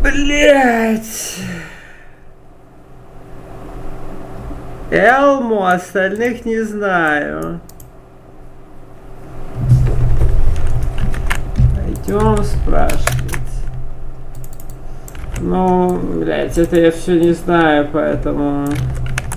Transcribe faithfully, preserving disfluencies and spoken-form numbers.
Блять. Элму, остальных не знаю. Пойдем спрашивать. Ну, блять, это я все не знаю, поэтому...